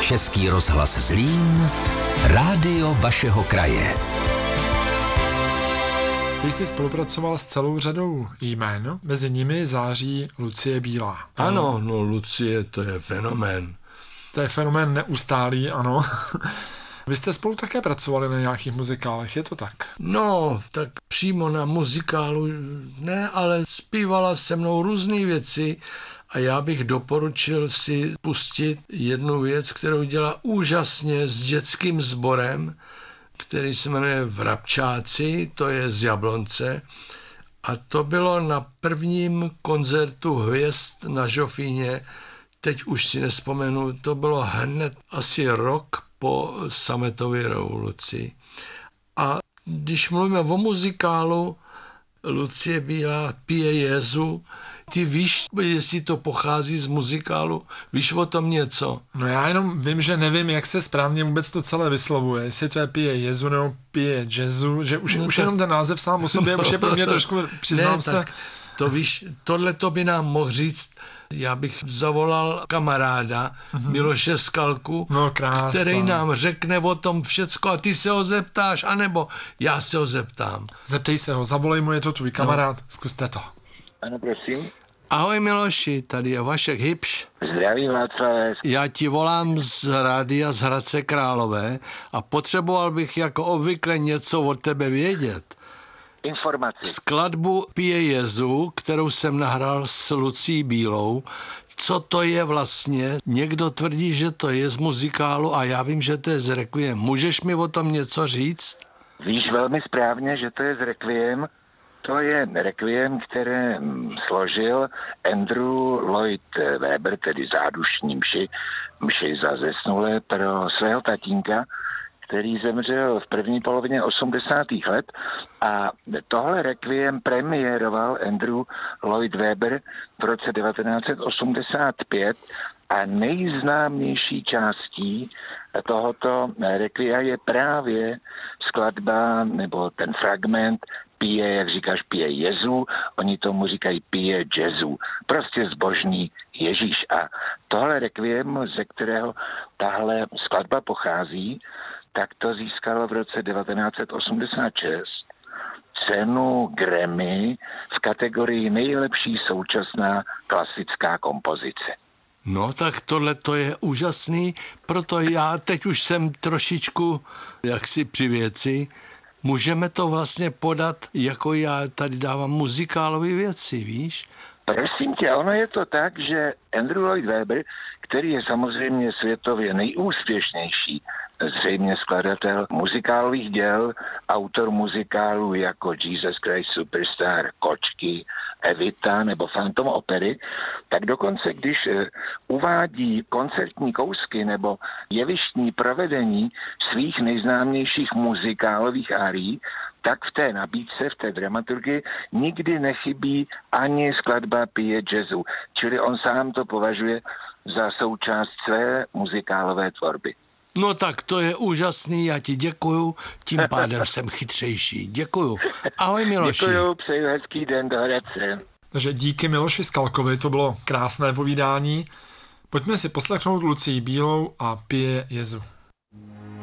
Český rozhlas Zlín, rádio vašeho kraje. Ty jsi spolupracoval s celou řadou jmén, mezi nimi září Lucie Bílá. Ano, no Lucie, to je fenomén. To je fenomén neustálý, ano. Vy jste spolu také pracovali na nějakých muzikálech, je to tak? No, tak přímo na muzikálu ne, ale zpívala se mnou různé věci a já bych doporučil si pustit jednu věc, kterou dělá úžasně s dětským sborem, který se jmenuje Vrabčáci, to je z Jablonce. A to bylo na prvním koncertu Hvězd na Žofíně, teď už si nespomenu, to bylo hned asi rok po sametové revoluci. A když mluvíme o muzikálu, Lucie Bílá pije Jezu. Ty víš, jestli to pochází z muzikálu? Víš o tom něco? No já jenom vím, že nevím, jak se správně vůbec to celé vyslovuje. Jestli to je pije Jezu nebo pije jazzu, že už jenom ten název sám o sobě už je pro mě trošku, přiznám se. To víš, tohle to by nám mohl říct. Já bych zavolal kamaráda Miloše Skalku, který nám řekne o tom všecko a ty se ho zeptáš, anebo já se ho zeptám. Zeptej se ho, zavolej mu, je to tvůj kamarád, zkuste to. Ano, prosím. Ahoj Miloši, tady je Vašek Hybš. Zdravím, Václavé. Já ti volám z rádia z Hradce Králové a potřeboval bych jako obvykle něco od tebe vědět. Informaci. Skladbu Pije Jezu, kterou jsem nahrál s Lucí Bílou. Co to je vlastně? Někdo tvrdí, že to je z muzikálu a já vím, že to je z Requiem. Můžeš mi o tom něco říct? Víš velmi správně, že to je z Requiem. To je Requiem, které složil Andrew Lloyd Webber, tedy zádušní mši za zesnulé pro svého tatínka, který zemřel v první polovině 80. let a tohle Requiem premiéroval Andrew Lloyd Webber v roce 1985 a nejznámější částí tohoto Requia je právě skladba nebo ten fragment pije, jak říkáš, pije Jezu, oni tomu říkají pije jazzu, prostě zbožný Ježíš. A tohle Requiem, ze kterého tahle skladba pochází, tak to získalo v roce 1986 cenu Grammy v kategorii nejlepší současná klasická kompozice. No tak tohle to je úžasný, proto já teď už jsem trošičku jaksi při věci. Můžeme to vlastně podat, jako já tady dávám muzikálové věci, víš? Prosím tě, ono je to tak, že Andrew Lloyd Webber, který je samozřejmě světově nejúspěšnější, zřejmě skladatel muzikálových děl, autor muzikálů jako Jesus Christ Superstar, Kočky, Evita nebo Phantom opery, tak dokonce, když uvádí koncertní kousky nebo jevištní provedení svých nejznámějších muzikálových árií, tak v té nabídce, v té dramaturgii nikdy nechybí ani skladba Pije jazzu, čili on sám to považuje za součást své muzikálové tvorby. No tak to je úžasný, já ti děkuju, tím pádem jsem chytřejší. Děkuju. Ahoj Miloši. Děkuju, přeju hezký den do Hradce. Takže díky Miloši Skalkovi, to bylo krásné povídání. Pojďme si poslechnout Lucii Bílou a Pije Jezu.